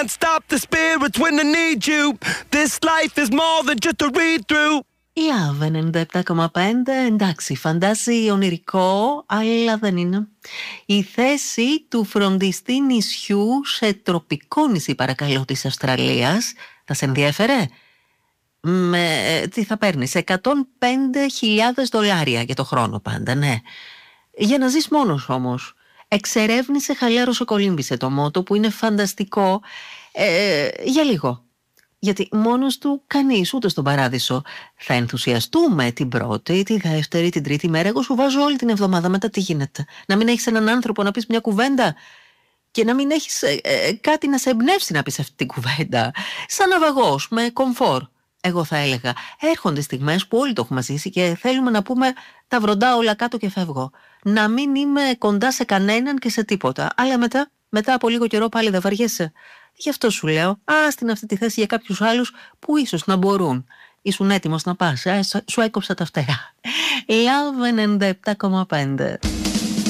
can't stop the spirits when they need you. This life is more than just a read-through. Love 97,5. Εντάξει, φαντάζει ονειρικό, αλλά δεν είναι. Η θέση του φροντιστή νησιού σε τροπικό νησί, παρακαλώ, της Αυστραλίας. Θα σε ενδιέφερε? Τι θα παίρνεις? $105,000 για το χρόνο πάντα, ναι. Για να ζεις μόνος όμως. Εξερεύνησε, χαλάρωσε, κολύμβησε το μότο, που είναι φανταστικό για λίγο. Γιατί μόνος του κανείς, ούτε στον παράδεισο. Θα ενθουσιαστούμε την πρώτη, τη δεύτερη, την τρίτη μέρα. Εγώ σου βάζω όλη την εβδομάδα. Μετά τι γίνεται? Να μην έχεις έναν άνθρωπο να πεις μια κουβέντα και να μην έχεις κάτι να σε εμπνεύσει να πεις αυτή την κουβέντα. Σαν ναυαγός, με κομφόρ. Εγώ θα έλεγα, έρχονται στιγμές που όλοι το έχουμε ζήσει και θέλουμε να πούμε τα βροντά όλα κάτω και φεύγω. Να μην είμαι κοντά σε κανέναν και σε τίποτα. Αλλά μετά από λίγο καιρό πάλι δεν βαριέσαι. Γι' αυτό σου λέω, στην αυτή τη θέση για κάποιους άλλους που ίσως να μπορούν. Ήσουν έτοιμος να πας, σου έκοψα τα φτερά. Love 97,5.